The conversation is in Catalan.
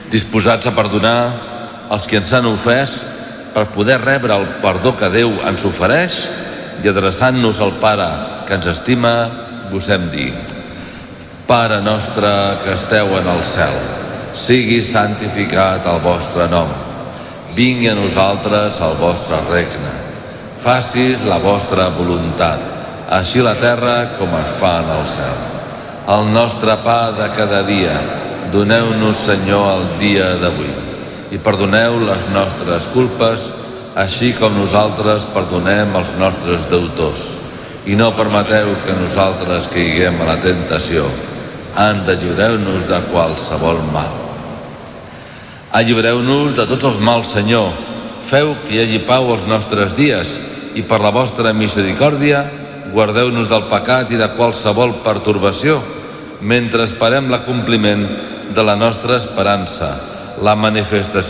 disposats a perdonar els que ens han ofès per poder rebre el perdó que Déu ens ofereix i adreçant-nos al Pare que ens estima, gosem dir: Pare nostre que esteu en el cel, sigui santificat el vostre nom. Vingui a nosaltres el vostre regne. Facis la vostra voluntat, així a la terra com es fa en el cel. El nostre pa de cada dia, doneu-nos, Senyor, el dia d'avui. I perdoneu les nostres culpes, així com nosaltres perdonem els nostres deutors. I no permeteu que nosaltres caiguem a la tentació. Allibereu-nos de qualsevol mal. Allibereu-nos de tots els mals, Senyor. Feu que hi hagi pau als nostres dies i per la vostra misericòrdia guardeu-nos del pecat i de qualsevol pertorbació mentre esperem l'acompliment de la nostra esperança, la manifestació